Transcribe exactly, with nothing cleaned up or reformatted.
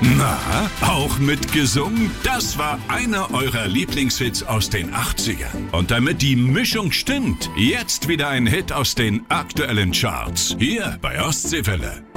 Na, auch mitgesungen? Das war einer eurer Lieblingshits aus den achtzigern. Und damit die Mischung stimmt, jetzt wieder ein Hit aus den aktuellen Charts. Hier bei Ostseewelle.